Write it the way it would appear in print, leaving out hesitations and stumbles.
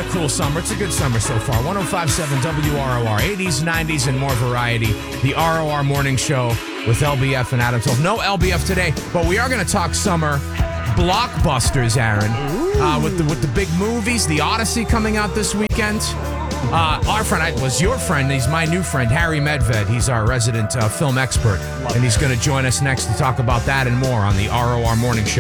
a cool summer. It's a good summer so far. 105.7 WROR, 80s, 90s, and more variety. The ROR Morning Show with LBF and Adam Silver. No LBF today, but we are going to talk summer blockbusters, Aaron. With the big movies, the Odyssey coming out this weekend. Our friend was your friend. He's my new friend, Harry Medved. He's our resident film expert. And he's going to join us next to talk about that and more on the ROR Morning Show.